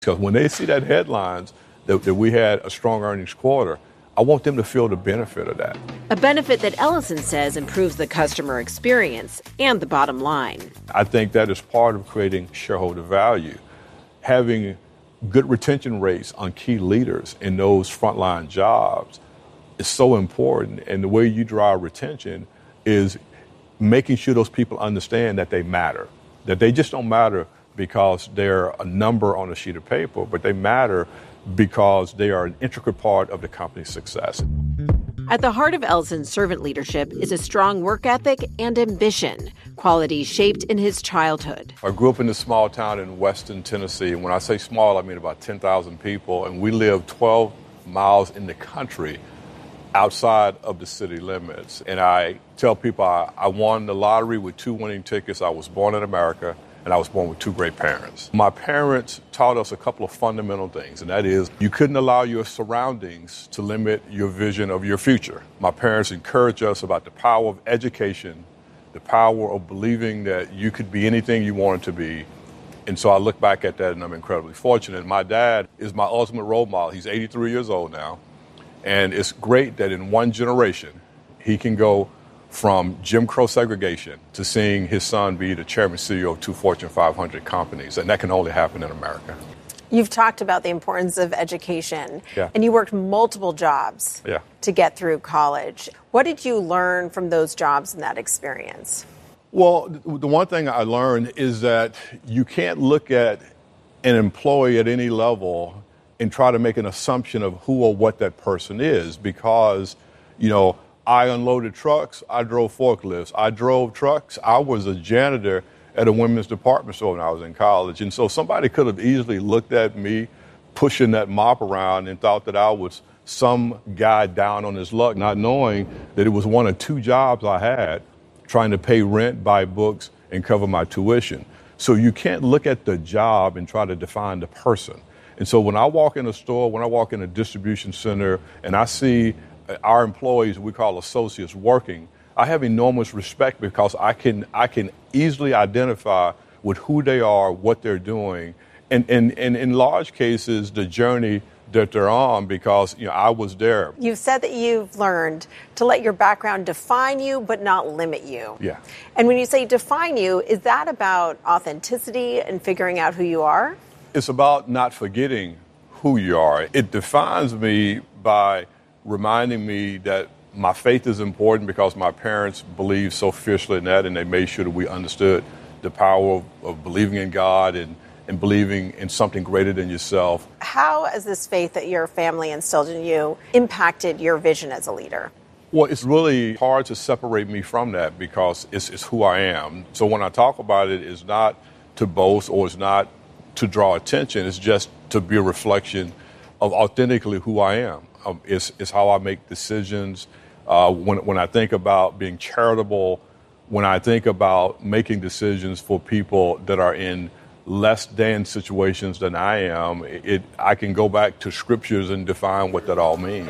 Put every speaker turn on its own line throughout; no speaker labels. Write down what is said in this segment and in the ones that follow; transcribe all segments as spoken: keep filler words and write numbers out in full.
Because when they see that headlines that, that we had a strong earnings quarter, I want them to feel the benefit of that.
A benefit that Ellison says improves the customer experience and the bottom line.
I think that is part of creating shareholder value. Having good retention rates on key leaders in those frontline jobs is so important. And the way you drive retention is making sure those people understand that they matter, that they just don't matter because they're a number on a sheet of paper, but they matter because they are an intricate part of the company's success.
At the heart of Ellison's servant leadership is a strong work ethic and ambition, qualities shaped in his childhood.
I grew up in a small town in western Tennessee, and when I say small, I mean about ten thousand people, and we lived twelve miles in the country outside of the city limits. And I tell people I, I won the lottery with two winning tickets. I was born in America, and I was born with two great parents. My parents taught us a couple of fundamental things, and that is you couldn't allow your surroundings to limit your vision of your future. My parents encouraged us about the power of education, the power of believing that you could be anything you wanted to be. And so I look back at that, and I'm incredibly fortunate. My dad is my ultimate role model. He's eighty-three years old now, and it's great that in one generation he can go from Jim Crow segregation to seeing his son be the chairman C E O of two Fortune five hundred companies, and that can only happen in America.
You've talked about the importance of education,
yeah.
and you worked multiple jobs
yeah.
to get through college. What did you learn from those jobs and that experience?
Well, the one thing I learned is that you can't look at an employee at any level and try to make an assumption of who or what that person is, because, you know, I unloaded trucks, I drove forklifts, I drove trucks, I was a janitor at a women's department store when I was in college. And so somebody could have easily looked at me pushing that mop around and thought that I was some guy down on his luck, not knowing that it was one of two jobs I had, trying to pay rent, buy books, and cover my tuition. So you can't look at the job and try to define the person. And so when I walk in a store, when I walk in a distribution center, and I see our employees, we call associates, working, I have enormous respect because I can I can easily identify with who they are, what they're doing, and, and, and in large cases, the journey that they're on, because, you know, I was there.
You've said that you've learned to let your background define you but not limit you.
Yeah.
And when you say define you, is that about authenticity and figuring out who you are?
It's about not forgetting who you are. It defines me by reminding me that my faith is important because my parents believed so fiercely in that, and they made sure that we understood the power of, of believing in God and, and believing in something greater than yourself.
How has this faith that your family instilled in you impacted your vision as a leader?
Well, it's really hard to separate me from that because it's, it's who I am. So when I talk about it, it's not to boast or it's not to draw attention. It's just to be a reflection of authentically who I am. Um, it's, it's how I make decisions. Uh, when, when I think about being charitable, when I think about making decisions for people that are in less than situations than I am, it, I can go back to scriptures and define what that all means.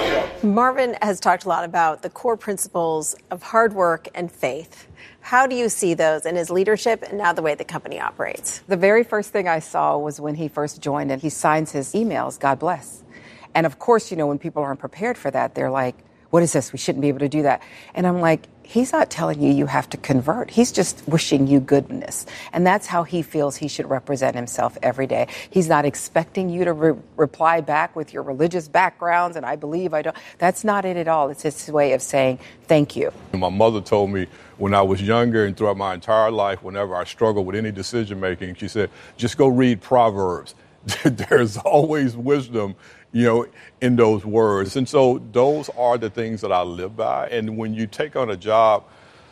Marvin has talked a lot about the core principles of hard work and faith. How do you see those in his leadership and now the way the company operates?
The very first thing I saw was when he first joined and he signs his emails, God bless. And of course, you know, when people aren't prepared for that, they're like, what is this? We shouldn't be able to do that. And I'm like, he's not telling you you have to convert. He's just wishing you goodness. And that's how he feels he should represent himself every day. He's not expecting you to re- reply back with your religious backgrounds and I believe I don't. That's not it at all. It's his way of saying thank you.
My mother told me when I was younger and throughout my entire life, whenever I struggled with any decision making, she said, just go read Proverbs. There's always wisdom, you know, in those words. And so those are the things that I live by. And when you take on a job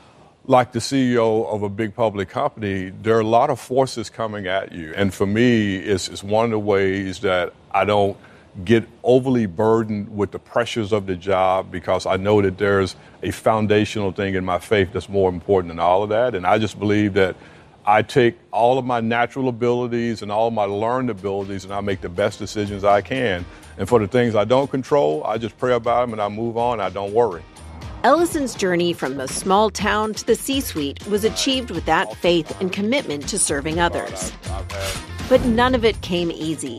like the C E O of a big public company, there are a lot of forces coming at you. And for me, it's, it's one of the ways that I don't get overly burdened with the pressures of the job because I know that there's a foundational thing in my faith that's more important than all of that. And I just believe that I take all of my natural abilities and all of my learned abilities and I make the best decisions I can. And for the things I don't control, I just pray about them and I move on. I don't worry.
Ellison's journey from the small town to the C-suite was achieved with that faith and commitment to serving others.
I've, I've had
But none of it came easy.